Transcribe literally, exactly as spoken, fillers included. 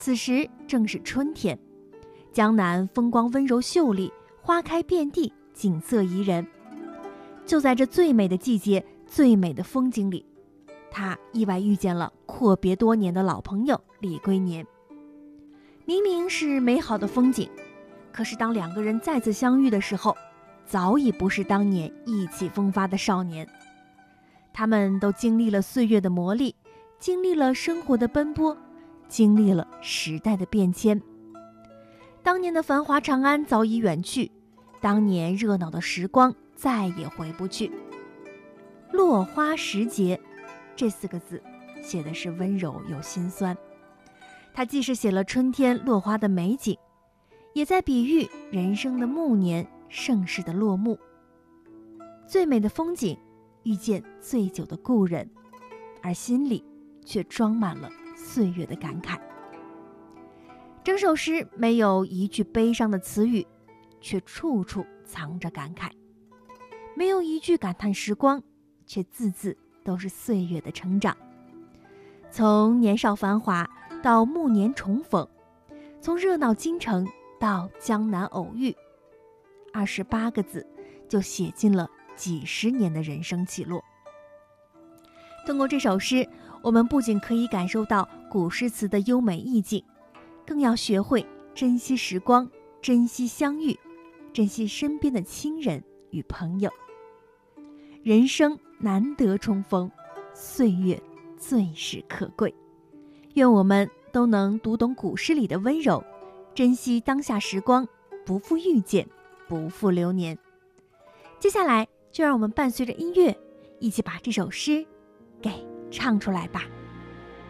此时正是春天，江南风光温柔秀丽，花开遍地，景色宜人。就在这最美的季节，最美的风景里，他意外遇见了阔别多年的老朋友李龟年。明明是美好的风景，可是当两个人再次相遇的时候，早已不是当年意气风发的少年。他们都经历了岁月的磨砺，经历了生活的奔波，经历了时代的变迁。当年的繁华长安早已远去，当年热闹的时光再也回不去。落花时节，这四个字写的是温柔又心酸。它既是写了春天落花的美景，也在比喻人生的暮年，盛世的落幕。最美的风景遇见醉酒的故人，而心里却装满了岁月的感慨。整首诗没有一句悲伤的词语，却处处藏着感慨；没有一句感叹时光，却字字都是岁月的成长。从年少繁华到暮年重逢，从热闹京城到江南偶遇，二十八个字就写进了几十年的人生起落。通过这首诗，我们不仅可以感受到古诗词的优美意境，更要学会珍惜时光，珍惜相遇，珍惜身边的亲人与朋友。人生难得重逢，岁月最是可贵。愿我们都能读懂古诗里的温柔，珍惜当下时光，不负遇见，不负流年。接下来就让我们伴随着音乐，一起把这首诗给唱出来吧。